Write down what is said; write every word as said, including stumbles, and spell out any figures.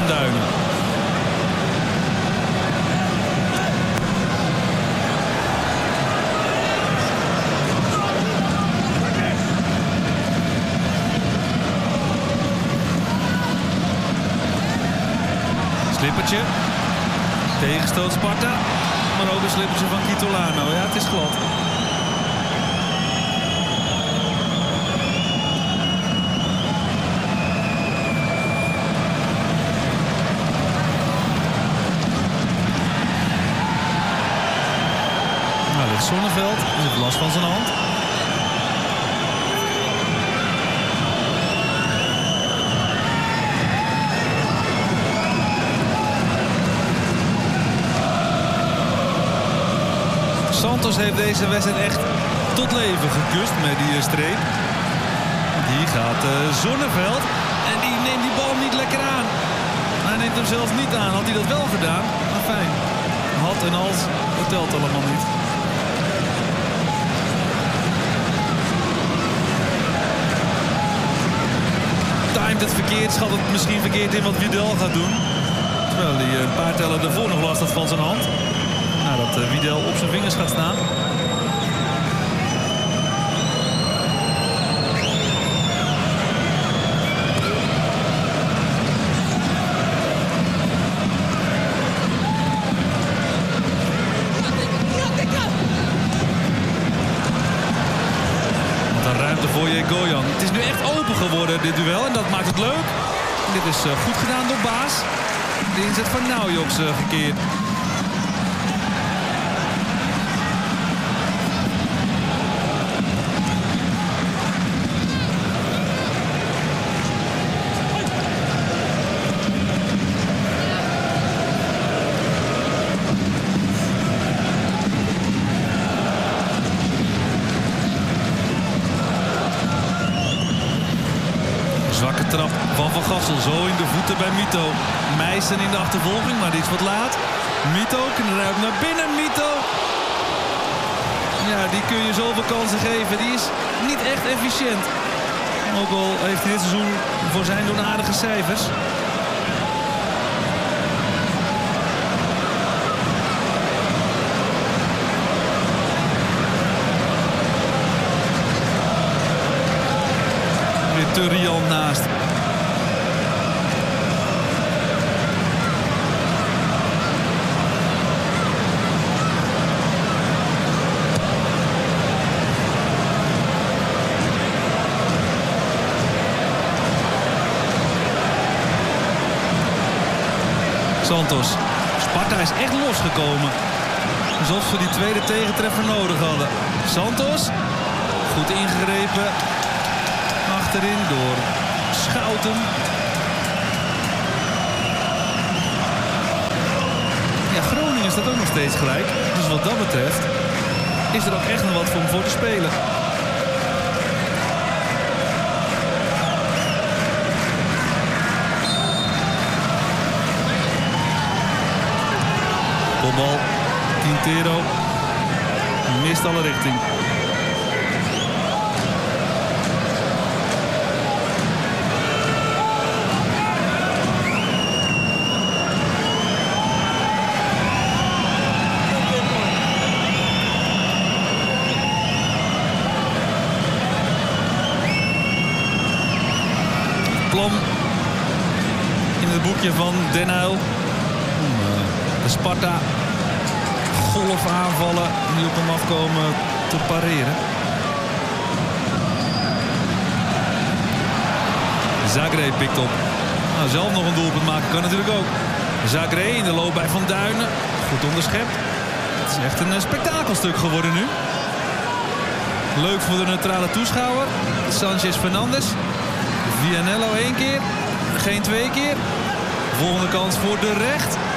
Van Duinen. Slippertje. Tegenstoot Sparta. Maar ook een slippertje van Kitolano. Ja, het is glad. Nou, ligt Zonneveld. Hij heeft last van zijn hand. Santos heeft deze wedstrijd echt tot leven gekust met die streep. Die gaat uh, Zonneveld en die neemt die bal niet lekker aan. Hij neemt hem zelfs niet aan. Had hij dat wel gedaan? Maar fijn. Had en als, dat telt allemaal niet. Timed het verkeerd, schat het misschien verkeerd in wat Vidal gaat doen. Terwijl hij een paar tellen ervoor nog last had van zijn hand. Dat uh, Vidal op zijn vingers gaat staan. Wat een ruimte voor je Gojan. Het is nu echt open geworden dit duel en dat maakt het leuk. Dit is uh, goed gedaan door Baas. De inzet van Naujoks uh, gekeerd. Zwakke trap van Van Gassel. Zo in de voeten bij Mito. Meijsen in de achtervolging, maar die is wat laat. Mito kruipt naar binnen. Mito. Ja, die kun je zoveel kansen geven. Die is niet echt efficiënt. Ook al heeft hij dit seizoen voor zijn doen aardige cijfers. Turian naast. Santos. Sparta is echt losgekomen. Alsof ze die tweede tegentreffer nodig hadden. Santos. Goed ingegrepen. Achterin door Schouten. Ja, Groningen staat ook nog steeds gelijk. Dus wat dat betreft is er ook echt nog wat voor hem voor te spelen. Kopbal. Quintero. Mist alle richting. In het boekje van Den Uyl. De Sparta golf aanvallen die op hem afkomen te pareren. Zagré pikt op. Nou, zelf nog een doelpunt maken kan natuurlijk ook. Zagré in de loop bij Van Duinen. Goed onderschept. Het is echt een spektakelstuk geworden nu. Leuk voor de neutrale toeschouwer. Sanchez Fernandes. Vianello één keer. Geen twee keer. Volgende kans voor de recht.